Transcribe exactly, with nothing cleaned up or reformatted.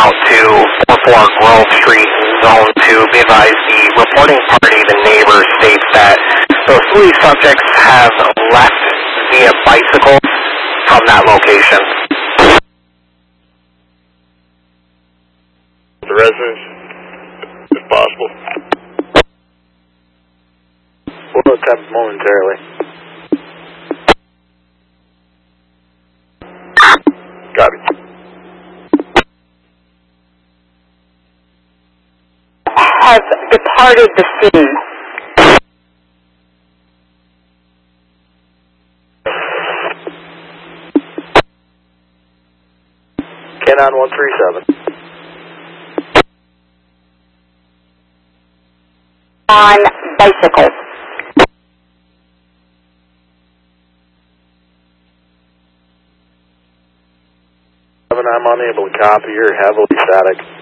out to four four Grove Street, Zone two. Be advised, the reporting party, the neighbor, states that those three subjects have left via bicycles from that location. The residents, if possible. We'll attempt momentarily. Copy. Have departed the scene. Canon one three seven. On bicycles. I'm unable to copy. You're heavily static.